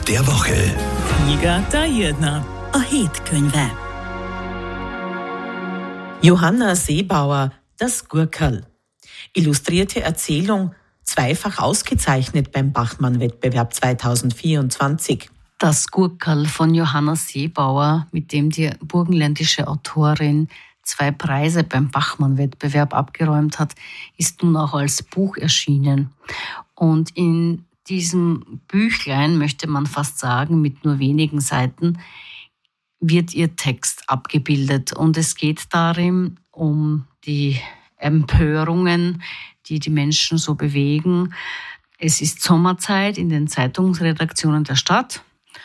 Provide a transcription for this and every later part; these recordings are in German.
der Woche. Kniga ta jedna. A hétkönyve. Johanna Seebauer, Das Gurkerl. Illustrierte Erzählung, zweifach ausgezeichnet beim Bachmann-Wettbewerb 2024. Das Gurkerl von Johanna Seebauer, mit dem die burgenländische Autorin 2 Preise beim Bachmann-Wettbewerb abgeräumt hat, ist nun auch als Buch erschienen. Und in diesem Büchlein, möchte man fast sagen, mit nur wenigen Seiten, wird ihr Text abgebildet. Und es geht darin um die Empörungen, die die Menschen so bewegen. Es ist Sommerzeit in den Zeitungsredaktionen der Stadt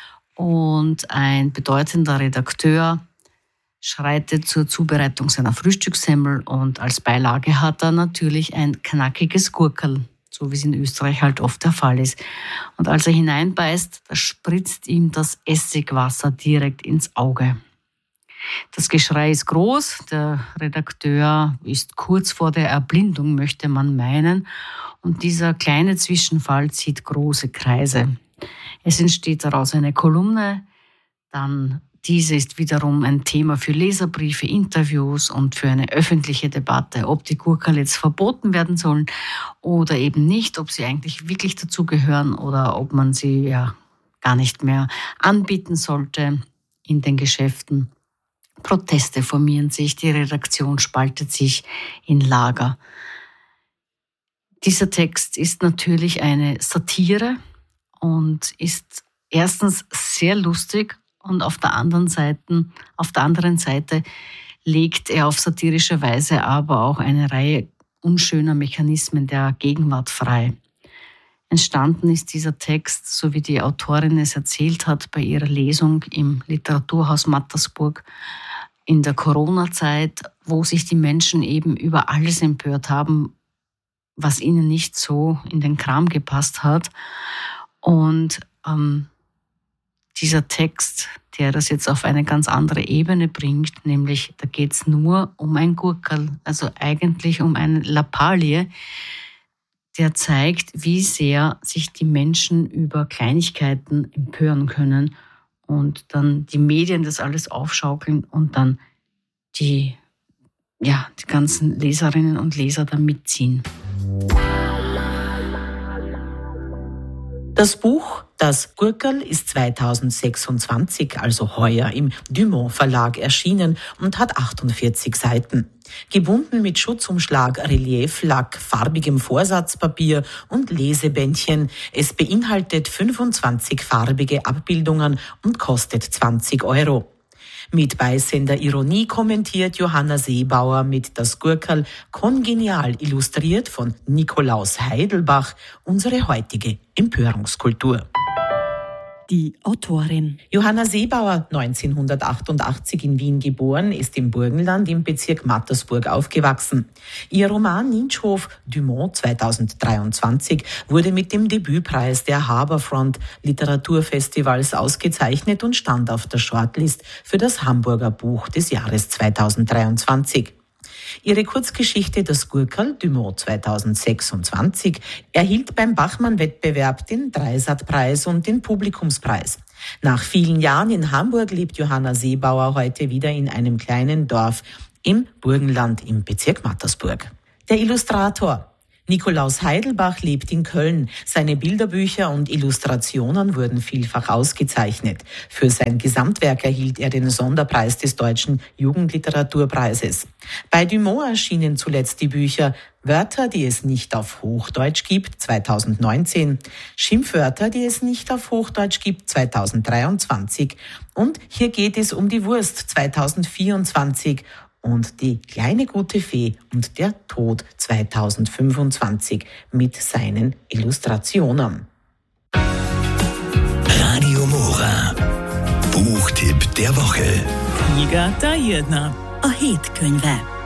und ein bedeutender Redakteur schreitet zur Zubereitung seiner Frühstückssemmel und als Beilage hat er natürlich ein knackiges Gurkerl, so wie es in Österreich halt oft der Fall ist. Und als er hineinbeißt, da spritzt ihm das Essigwasser direkt ins Auge. Das Geschrei ist groß, der Redakteur ist kurz vor der Erblindung, möchte man meinen, und dieser kleine Zwischenfall zieht große Kreise. Es entsteht daraus eine Kolumne, dann diese ist wiederum ein Thema für Leserbriefe, Interviews und für eine öffentliche Debatte, ob die Gurkerl jetzt verboten werden sollen oder eben nicht, ob sie eigentlich wirklich dazugehören oder ob man sie ja gar nicht mehr anbieten sollte in den Geschäften. Proteste formieren sich, die Redaktion spaltet sich in Lager. Dieser Text ist natürlich eine Satire und ist erstens sehr lustig und auf der anderen Seite legt er auf satirische Weise aber auch eine Reihe unschöner Mechanismen der Gegenwart frei. Entstanden ist dieser Text, so wie die Autorin es erzählt hat, bei ihrer Lesung im Literaturhaus Mattersburg in der Corona-Zeit, wo sich die Menschen eben über alles empört haben, was ihnen nicht so in den Kram gepasst hat. Und dieser Text, der das jetzt auf eine ganz andere Ebene bringt, nämlich da geht es nur um ein Gurkerl, also eigentlich um eine Lappalie, der zeigt, wie sehr sich die Menschen über Kleinigkeiten empören können und dann die Medien das alles aufschaukeln und dann die ganzen Leserinnen und Leser da mitziehen. Das Buch Das Gurkerl ist 2026, also heuer, im Dumont Verlag erschienen und hat 48 Seiten. Gebunden mit Schutzumschlag, Relieflack, farbigem Vorsatzpapier und Lesebändchen. Es beinhaltet 25 farbige Abbildungen und kostet 20 €. Mit beißender Ironie kommentiert Johanna Seebauer mit Das Gurkerl, kongenial illustriert von Nikolaus Heidelbach, unsere heutige Empörungskultur. Die Autorin. Johanna Seebauer, 1988 in Wien geboren, ist im Burgenland im Bezirk Mattersburg aufgewachsen. Ihr Roman Ninschhof Dumont 2023 wurde mit dem Debütpreis der Harbourfront Literaturfestivals ausgezeichnet und stand auf der Shortlist für das Hamburger Buch des Jahres 2023. Ihre Kurzgeschichte Das Gurkerl Dumont 2026 erhielt beim Bachmann-Wettbewerb den Dreisat-Preis und den Publikumspreis. Nach vielen Jahren in Hamburg lebt Johanna Seebauer heute wieder in einem kleinen Dorf im Burgenland im Bezirk Mattersburg. Der Illustrator Nikolaus Heidelbach lebt in Köln. Seine Bilderbücher und Illustrationen wurden vielfach ausgezeichnet. Für sein Gesamtwerk erhielt er den Sonderpreis des Deutschen Jugendliteraturpreises. Bei Dumont erschienen zuletzt die Bücher Wörter, die es nicht auf Hochdeutsch gibt, 2019, Schimpfwörter, die es nicht auf Hochdeutsch gibt, 2023 und Hier geht es um die Wurst, 2024 und Die kleine gute Fee und der Tod 2025 mit seinen Illustrationen. Radio Mora. Buchtipp der Woche. Kniga ta jedna. A hétkönyve.